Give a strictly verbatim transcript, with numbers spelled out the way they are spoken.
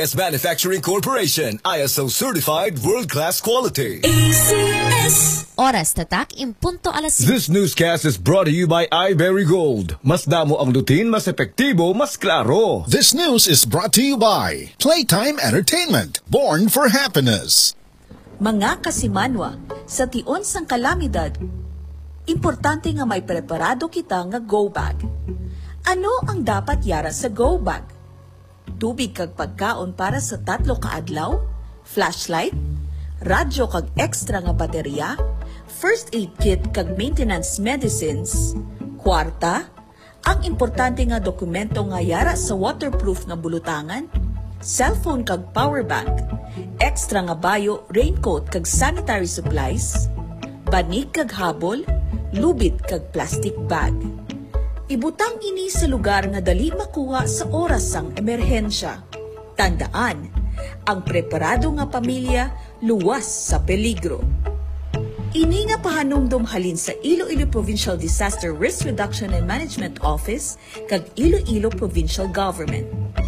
S Manufacturing Corporation, I S O certified world-class quality. A C S. Oras tatak impunto alas. This newscast is brought to you by iBerry Gold. Mas damo ang lutin, mas epektibo, mas klaro. This news is brought to you by Playtime Entertainment, born for happiness. Mga kasimanwa, sa tion sang kalamidad, importante nga may preparado kita nga go bag. Ano ang dapat yara sa go bag? Tubig kag pagkaon para sa tatlo ka adlaw, flashlight, radyo kag extra nga baterya, first aid kit kag maintenance medicines, kwarta, ang importante nga dokumento nga yara sa waterproof nga bulutangan, cellphone kag power bank, extra nga bayo, raincoat kag sanitary supplies, banig kag habol, lubid kag plastic bag. Ibutang ini sa lugar nga dali makuha sa oras sang emerhensya. Tandaan, ang preparado nga pamilya luwas sa peligro. Ini nga pahanumdum halin sa Iloilo Provincial Disaster Risk Reduction and Management Office kag Iloilo Provincial Government.